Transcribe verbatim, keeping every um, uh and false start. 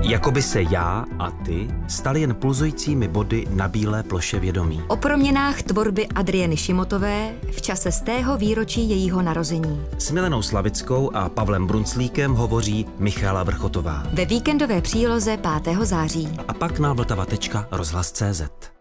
Jakoby se já a ty stali jen pulzujícími body na bílé ploše vědomí. O proměnách tvorby Adrieny Šimotové v čase stého výročí jejího narození. S Milenou Slavickou a Pavlem Brunclíkem hovoří Michaela Vrchotová. Ve víkendové příloze pátého září. A pak na vltava tečka rozhlas tečka cé zet.